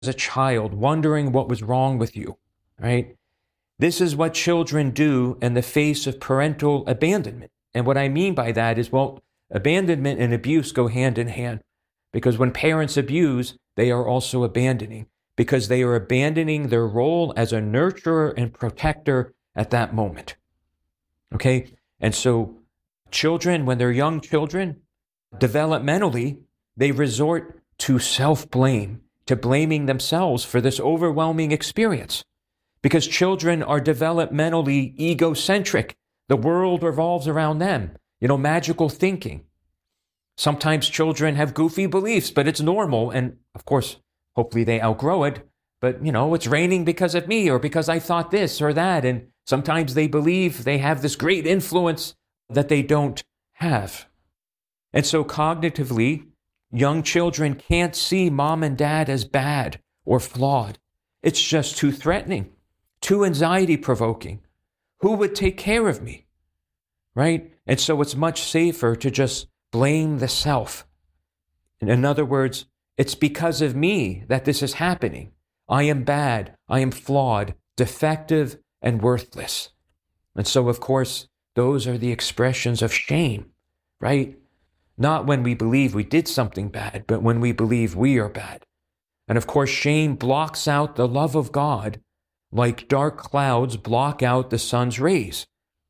as a child, wondering what was wrong with you, right? This is what children do in the face of parental abandonment. And what I mean by that is, well, abandonment and abuse go hand in hand, because when parents abuse, they are also abandoning, because they are abandoning their role as a nurturer and protector at that moment. Okay? And so children, when they're young children, developmentally, they resort to self-blame, to blaming themselves for this overwhelming experience. Because children are developmentally egocentric. The world revolves around them. Magical thinking. Sometimes children have goofy beliefs, but it's normal. And of course, hopefully they outgrow it. But, it's raining because of me or because I thought this or that. And sometimes they believe they have this great influence that they don't have. And so cognitively, young children can't see mom and dad as bad or flawed. It's just too threatening, too anxiety-provoking. Who would take care of me, right? And so it's much safer to just blame the self. In other words, it's because of me that this is happening. I am bad, I am flawed, defective, and worthless. And so, of course, those are the expressions of shame, right? Not when we believe we did something bad, but when we believe we are bad. And of course, shame blocks out the love of God like dark clouds block out the sun's rays.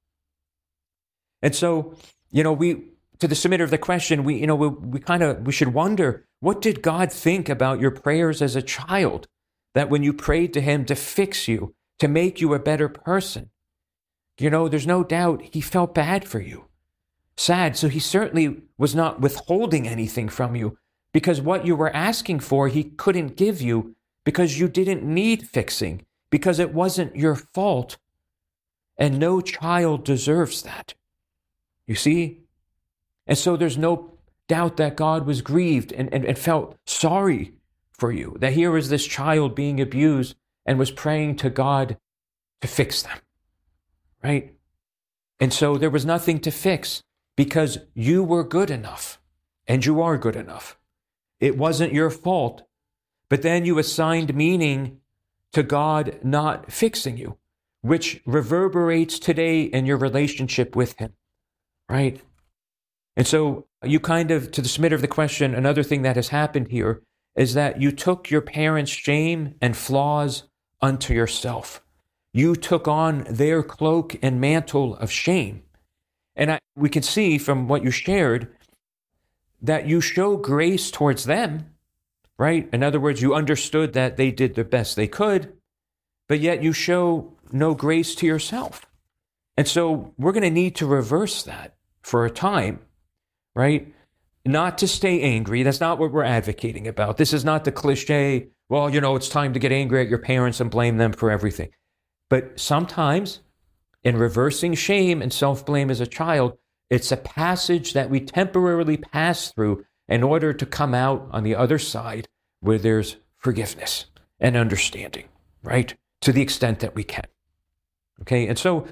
And so, to the submitter of the question, we should wonder, what did God think about your prayers as a child? That when you prayed to him to fix you, to make you a better person, there's no doubt he felt bad for you. Sad. So he certainly was not withholding anything from you, because what you were asking for, he couldn't give you because you didn't need fixing, because it wasn't your fault. And no child deserves that. You see? And so there's no doubt that God was grieved and felt sorry for you, that here was this child being abused and was praying to God to fix them, right? And so there was nothing to fix because you were good enough, and you are good enough. It wasn't your fault, but then you assigned meaning to God not fixing you, which reverberates today in your relationship with him, right? And so you to the submitter of the question, another thing that has happened here is that you took your parents' shame and flaws unto yourself. You took on their cloak and mantle of shame. And we can see from what you shared that you show grace towards them, right? In other words, you understood that they did the best they could, but yet you show no grace to yourself. And so we're going to need to reverse that for a time, right? Not to stay angry. That's not what we're advocating about. This is not the cliche, well, it's time to get angry at your parents and blame them for everything. But sometimes in reversing shame and self-blame as a child, it's a passage that we temporarily pass through in order to come out on the other side where there's forgiveness and understanding, right? To the extent that we can. Okay, and so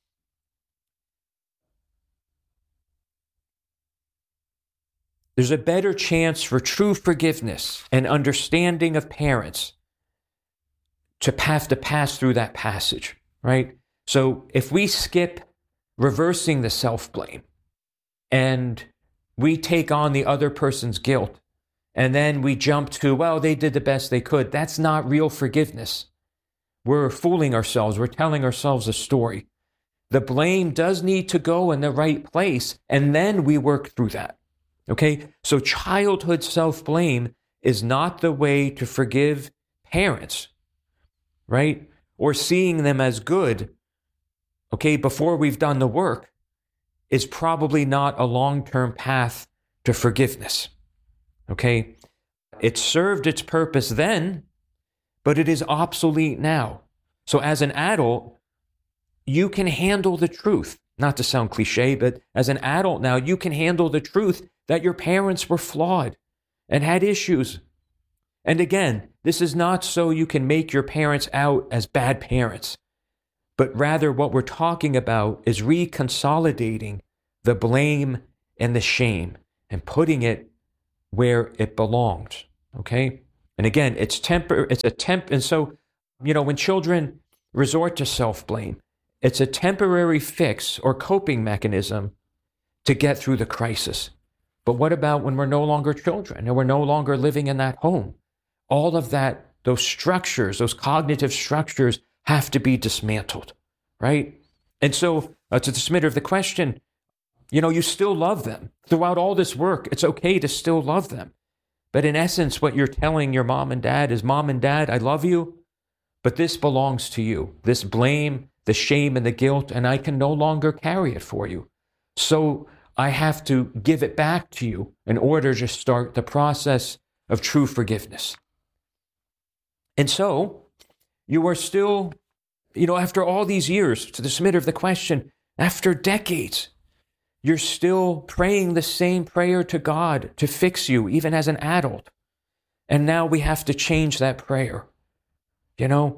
there's a better chance for true forgiveness and understanding of parents to have to pass through that passage, right? So if we skip reversing the self-blame and we take on the other person's guilt and then we jump to, well, they did the best they could, that's not real forgiveness. We're fooling ourselves. We're telling ourselves a story. The blame does need to go in the right place, and then we work through that. Okay? So childhood self-blame is not the way to forgive parents, right? Or seeing them as good, okay, before we've done the work, is probably not a long-term path to forgiveness. Okay? It served its purpose then, but it is obsolete now. So as an adult, you can handle the truth. Not to sound cliche, but as an adult now, you can handle the truth that your parents were flawed and had issues. And again, this is not so you can make your parents out as bad parents, but rather what we're talking about is reconsolidating the blame and the shame and putting it where it belongs, okay? And again, and so, when children resort to self-blame, it's a temporary fix or coping mechanism to get through the crisis. But what about when we're no longer children and we're no longer living in that home? All of that, those structures, those cognitive structures have to be dismantled, right? And so to the submitter of the question, you still love them. Throughout all this work, it's okay to still love them. But in essence, what you're telling your mom and dad is, Mom and Dad, I love you, but this belongs to you. This blame, the shame, and the guilt, and I can no longer carry it for you. So I have to give it back to you in order to start the process of true forgiveness. And so you are still, after all these years, to the submitter of the question, after decades, you're still praying the same prayer to God to fix you, even as an adult. And now we have to change that prayer, And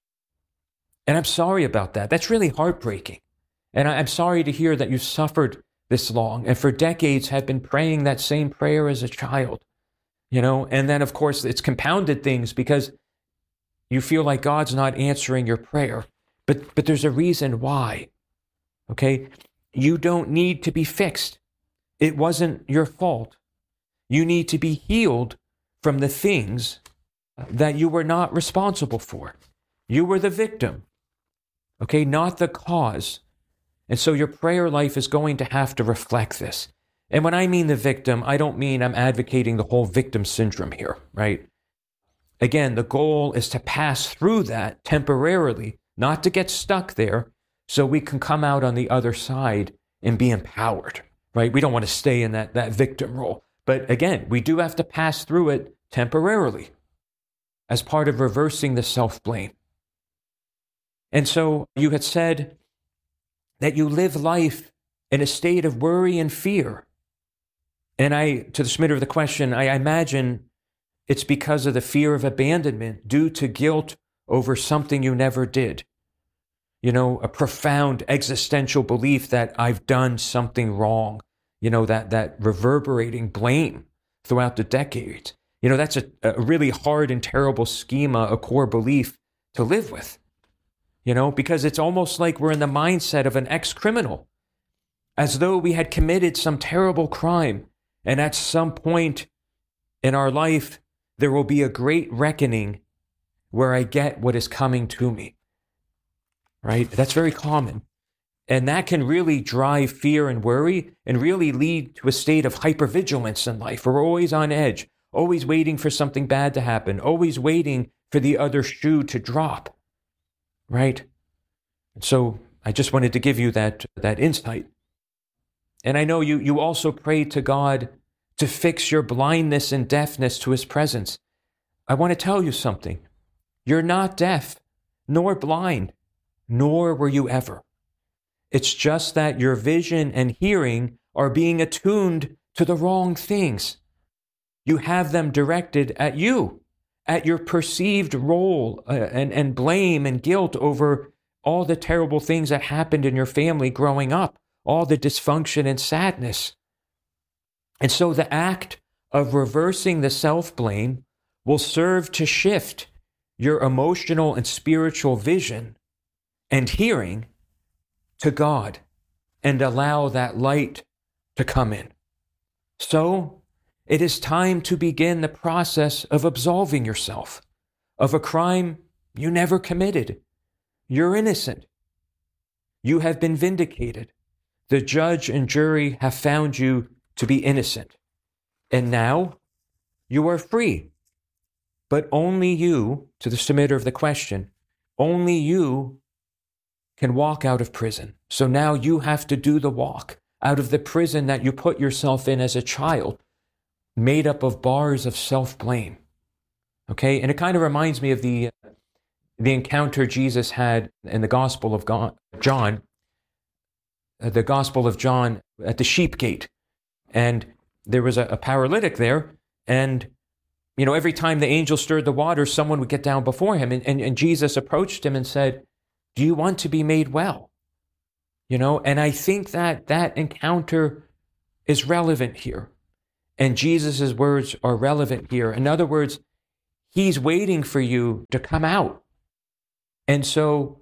I'm sorry about that. That's really heartbreaking. And I'm sorry to hear that you suffered this long and for decades have been praying that same prayer as a child, And then, of course, it's compounded things because you feel like God's not answering your prayer. But there's a reason why, okay? You don't need to be fixed. It wasn't your fault. You need to be healed from the things that you were not responsible for. You were the victim, okay, not the cause. And so your prayer life is going to have to reflect this. And when I mean the victim, I don't mean I'm advocating the whole victim syndrome here, right? Again, the goal is to pass through that temporarily, not to get stuck there, so we can come out on the other side and be empowered, right? We don't want to stay in that victim role. But again, we do have to pass through it temporarily as part of reversing the self-blame. And so you had said that you live life in a state of worry and fear. And to the submitter of the question, I imagine it's because of the fear of abandonment due to guilt over something you never did. A profound existential belief that I've done something wrong, that reverberating blame throughout the decades. That's a really hard and terrible schema, a core belief to live with, because it's almost like we're in the mindset of an ex-criminal, as though we had committed some terrible crime. And at some point in our life, there will be a great reckoning where I get what is coming to me. Right? That's very common. And that can really drive fear and worry and really lead to a state of hypervigilance in life. We're always on edge, always waiting for something bad to happen, always waiting for the other shoe to drop. Right? And so I just wanted to give you that insight. And I know you also prayed to God to fix your blindness and deafness to his presence. I want to tell you something. You're not deaf, nor blind, nor were you ever. It's just that your vision and hearing are being attuned to the wrong things. You have them directed at you, at your perceived role and blame and guilt over all the terrible things that happened in your family growing up, all the dysfunction and sadness. And so the act of reversing the self-blame will serve to shift your emotional and spiritual vision and hearing to God and allow that light to come in. So it is time to begin the process of absolving yourself of a crime you never committed. You're innocent. You have been vindicated. The judge and jury have found you to be innocent. And now you are free. But only you, to the submitter of the question, only you can walk out of prison. So now you have to do the walk out of the prison that you put yourself in as a child, made up of bars of self-blame. Okay? And it kind of reminds me of the encounter Jesus had in the Gospel of John, the Gospel of John at the sheep gate. And there was a paralytic there, and every time the angel stirred the water, someone would get down before him. And Jesus approached him and said, "Do you want to be made well?" And I think that encounter is relevant here. And Jesus' words are relevant here. In other words, he's waiting for you to come out. And so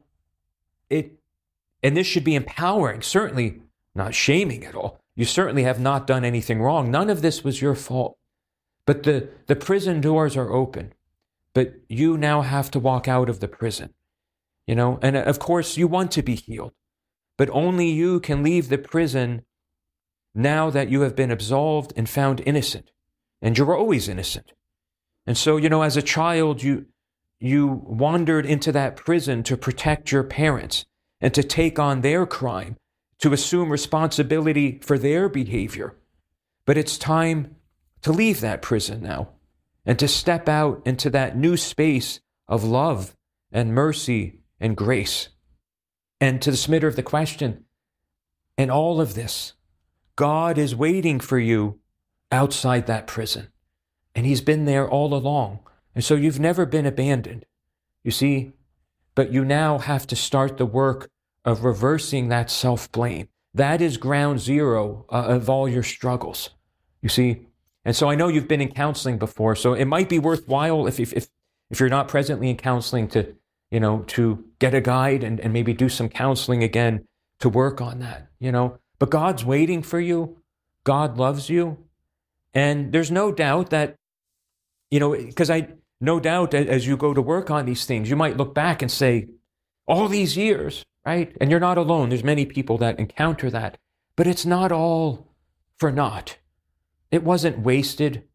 and this should be empowering, certainly not shaming at all. You certainly have not done anything wrong. None of this was your fault. But the prison doors are open. But you now have to walk out of the prison. And of course you want to be healed. But only you can leave the prison now that you have been absolved and found innocent. And you're always innocent. And so, as a child, you wandered into that prison to protect your parents and to take on their crime, to assume responsibility for their behavior. But it's time to leave that prison now and to step out into that new space of love and mercy and grace. And to the submitter of the question, in all of this, God is waiting for you outside that prison. And he's been there all along. And so you've never been abandoned, you see, but you now have to start the work of reversing that self-blame. That is ground zero of all your struggles, you see. And so I know you've been in counseling before, so it might be worthwhile if you're not presently in counseling to get a guide and maybe do some counseling again to work on that, But God's waiting for you. God loves you. And there's no doubt that, because no doubt as you go to work on these things, you might look back and say, all these years, right? And you're not alone. There's many people that encounter that. But it's not all for naught. It wasn't wasted,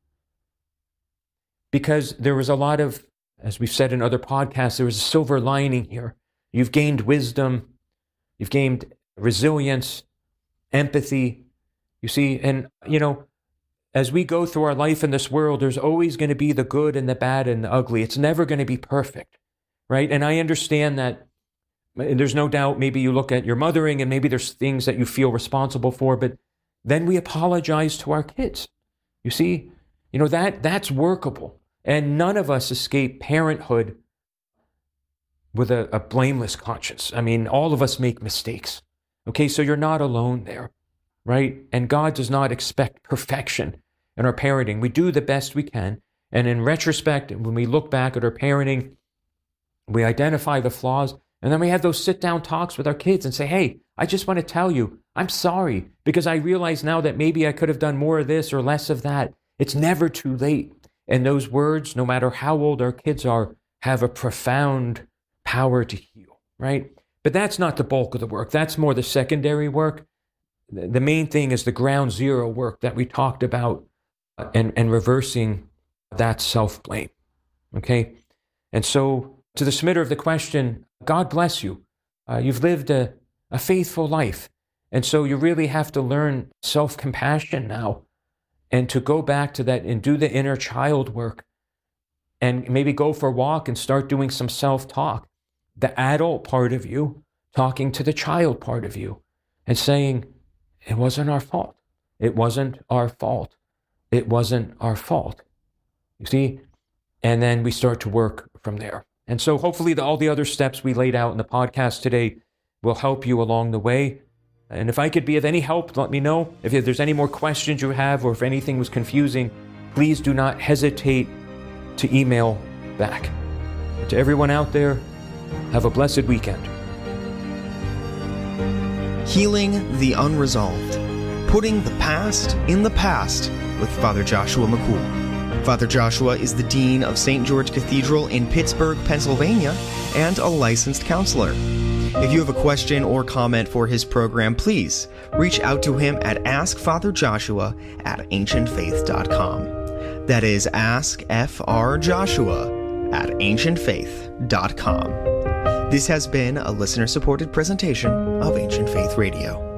because there was a lot of, as we've said in other podcasts, there was a silver lining here. You've gained wisdom. You've gained resilience, empathy. You see, and, as we go through our life in this world, there's always going to be the good and the bad and the ugly. It's never going to be perfect, right? And I understand that there's no doubt maybe you look at your mothering and maybe there's things that you feel responsible for, but then we apologize to our kids. You see, that's workable. And none of us escape parenthood with a blameless conscience. I mean, all of us make mistakes. Okay, so you're not alone there. Right? And God does not expect perfection in our parenting. We do the best we can. And in retrospect, when we look back at our parenting, we identify the flaws, and then we have those sit-down talks with our kids and say, hey, I just want to tell you, I'm sorry, because I realize now that maybe I could have done more of this or less of that. It's never too late. And those words, no matter how old our kids are, have a profound power to heal, right? But that's not the bulk of the work. That's more the secondary work. The main thing is the ground zero work that we talked about and reversing that self-blame, okay? And so to the submitter of the question, God bless you. You've lived a faithful life. And so you really have to learn self-compassion now and to go back to that and do the inner child work and maybe go for a walk and start doing some self-talk. The adult part of you talking to the child part of you and saying, it wasn't our fault. It wasn't our fault. It wasn't our fault. You see? And then we start to work from there. And so hopefully all the other steps we laid out in the podcast today will help you along the way. And if I could be of any help, let me know. If there's any more questions you have or if anything was confusing, please do not hesitate to email back. And to everyone out there, have a blessed weekend. Healing the Unresolved. Putting the Past in the Past with Father Joshua McCool. Father Joshua is the Dean of St. George Cathedral in Pittsburgh, Pennsylvania, and a licensed counselor. If you have a question or comment for his program, please reach out to him at askfatherjoshua@ancientfaith.com. That is askfrjoshua@ancientfaith.com. This has been a listener-supported presentation of Ancient Faith Radio.